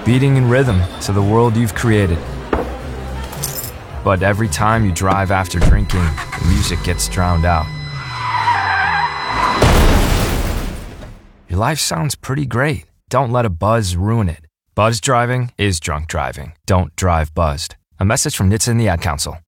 beating in rhythm to the world you've created. But every time you drive after drinking, the music gets drowned out. Your life sounds pretty great. Don't let a buzz ruin it. Buzz driving is drunk driving. Don't drive buzzed. A message from NHTSA and the Ad Council.